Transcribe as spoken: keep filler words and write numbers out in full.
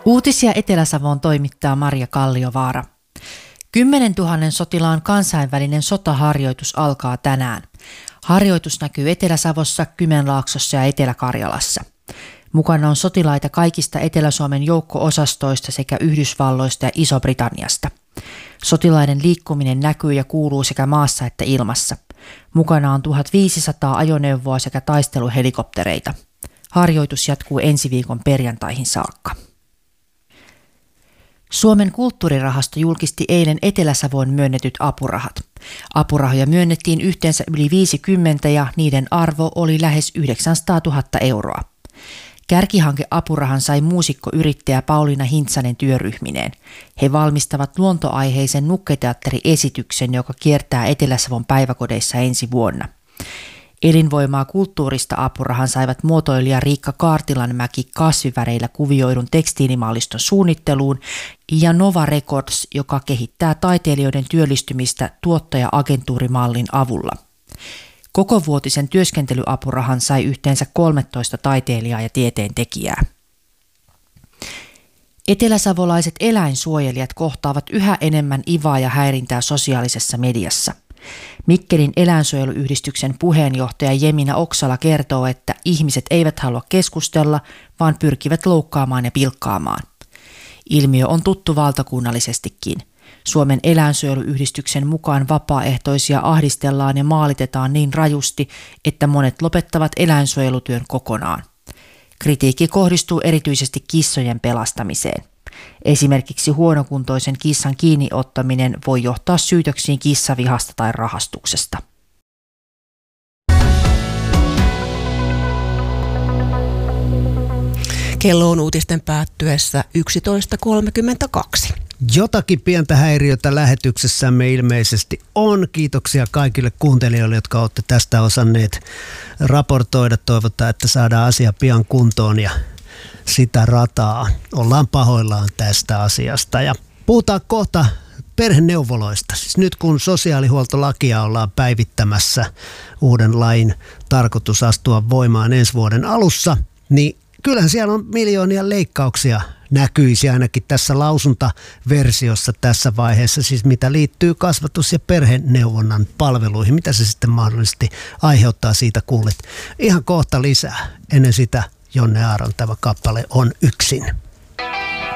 Uutisia Etelä-Savoon toimittaa Marja Kalliovaara. Kymmenen tuhannen sotilaan kansainvälinen sotaharjoitus alkaa tänään. Harjoitus näkyy Etelä-Savossa, Kymenlaaksossa ja Etelä-Karjalassa. Mukana on sotilaita kaikista Etelä-Suomen joukko-osastoista sekä Yhdysvalloista ja Iso-Britanniasta. Sotilaiden liikkuminen näkyy ja kuuluu sekä maassa että ilmassa. Mukana on tuhatviisisataa ajoneuvoa sekä taisteluhelikoptereita. Harjoitus jatkuu ensi viikon perjantaihin saakka. Suomen kulttuurirahasto julkisti eilen Etelä-Savoon myönnetyt apurahat. Apurahoja myönnettiin yhteensä yli viisikymmentä ja niiden arvo oli lähes yhdeksänsataatuhatta euroa. Kärkihankeapurahan sai muusikkoyrittäjä Pauliina Hintsanen työryhmineen. He valmistavat luontoaiheisen nukketeatteriesityksen, joka kiertää Etelä-Savon päiväkodeissa ensi vuonna. Elinvoimaa kulttuurista apurahan saivat muotoilija Riikka Kaartilanmäki kasviväreillä kuvioidun tekstiilimalliston suunnitteluun ja Nova Records, joka kehittää taiteilijoiden työllistymistä tuottaja-agentuurimallin avulla. Kokovuotisen työskentelyapurahan sai yhteensä kolmetoista taiteilijaa ja tieteentekijää. Eteläsavolaiset eläinsuojelijat kohtaavat yhä enemmän ivaa ja häirintää sosiaalisessa mediassa. Mikkelin eläinsuojeluyhdistyksen puheenjohtaja Jemina Oksala kertoo, että ihmiset eivät halua keskustella, vaan pyrkivät loukkaamaan ja pilkkaamaan. Ilmiö on tuttu valtakunnallisestikin. Suomen eläinsuojeluyhdistyksen mukaan vapaaehtoisia ahdistellaan ja maalitetaan niin rajusti, että monet lopettavat eläinsuojelutyön kokonaan. Kritiikki kohdistuu erityisesti kissojen pelastamiseen. Esimerkiksi huonokuntoisen kissan kiinniottaminen voi johtaa syytöksiin kissavihasta tai rahastuksesta. Kello on uutisten päättyessä yksitoista kolmekymmentäkaksi. Jotakin pientä häiriötä lähetyksessämme ilmeisesti on. Kiitoksia kaikille kuuntelijoille, jotka olette tästä osanneet raportoida. Toivotaan, että saadaan asia pian kuntoon ja sitä rataa. Ollaan pahoillaan tästä asiasta ja puhutaan kohta perheneuvoloista. Siis nyt kun sosiaalihuoltolakia ollaan päivittämässä, uuden lain tarkoitus astua voimaan ensi vuoden alussa, niin kyllähän siellä on miljoonia leikkauksia näkyisi ainakin tässä lausuntaversiossa tässä vaiheessa, siis mitä liittyy kasvatus- ja perheneuvonnan palveluihin, mitä se sitten mahdollisesti aiheuttaa, siitä kuulet ihan kohta lisää. Ennen sitä Jonne Aaron tämä kappale On yksin.